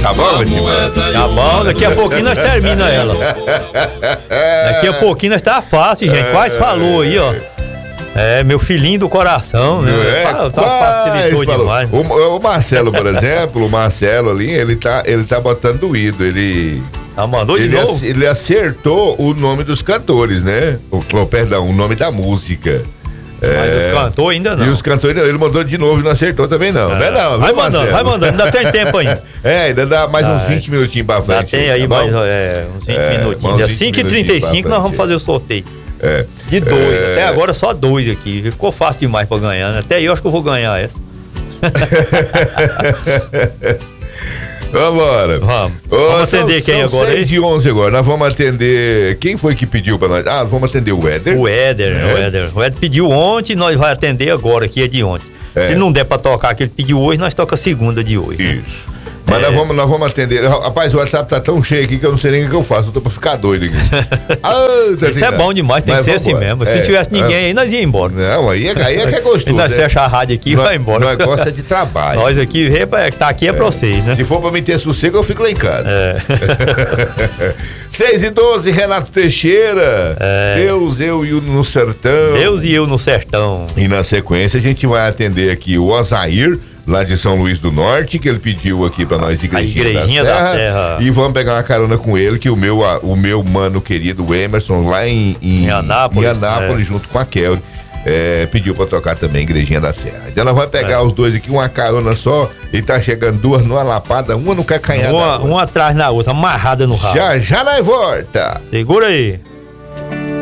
Tá bom, Edmar? Tá bom, daqui a pouquinho nós termina ela. Daqui a pouquinho nós tá fácil, gente. Quase falou aí, ó. É, meu filhinho do coração, né? Facilitou demais. O Marcelo, por exemplo, o Marcelo ali, ele tá botando doído. Ele mandou de novo? Ele acertou o nome dos cantores, né? Perdão, o nome da música. Mas os cantores ainda não. E os cantores, ele mandou de novo e não acertou também não. Não é não, vai mandando, ainda tem tempo ainda. Ainda dá mais uns 20 minutinhos pra frente. Já tem aí mais uns 20 minutinhos. Às 5h35 nós vamos fazer o sorteio. De 2, até agora só 2 aqui. Ficou fácil demais pra ganhar, né? Até eu acho que eu vou ganhar essa. Vambora. Vamos atender quem agora? 6h11 agora. Nós vamos atender. Quem foi que pediu pra nós? Vamos atender o Éder. O Éder pediu ontem, nós vamos atender agora, que é de ontem. Se não der pra tocar que ele pediu hoje, nós toca a segunda de hoje. Isso. Mas nós vamos atender. Rapaz, o WhatsApp tá tão cheio aqui que eu não sei nem o que eu faço. Eu tô pra ficar doido aqui. Isso é bom demais, tem que ser assim mesmo. Se não tivesse ninguém aí, nós ia embora. Não, aí é que é gostoso. E nós fecha a rádio aqui e vai embora. Nós gosta de trabalho. Nós aqui, tá aqui é pra vocês, né? Se for pra me ter sossego, eu fico lá em casa. 6h12, Renato Teixeira. Deus, eu e o no sertão. Deus e eu no sertão. E na sequência a gente vai atender aqui o Osair, lá de São Luís do Norte, que ele pediu aqui pra nós, Igrejinha da Serra. E vamos pegar uma carona com ele, que o meu mano querido, o Emerson, lá em Anápolis, junto com a Kelly, pediu pra tocar também Igrejinha da Serra. Então nós vamos pegar os dois aqui, uma carona só, e tá chegando duas numa lapada, uma no calcanhar. Uma atrás na outra, amarrada no rabo. Já nós volta. Segura aí.